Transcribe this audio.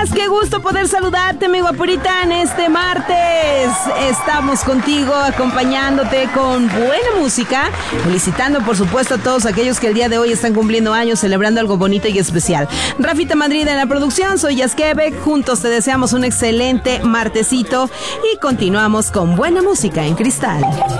estás? Qué gusto poder saludarte, mi guapurita, en este martes. Estamos contigo, acompañándote con buena música, felicitando, por supuesto, a todos aquellos que el día de hoy están cumpliendo años, celebrando algo bonito y especial. Rafita Madrid en la producción, soy Jazz Quebec. Juntos te deseamos un excelente martesito y continuamos con buena música en Cristal.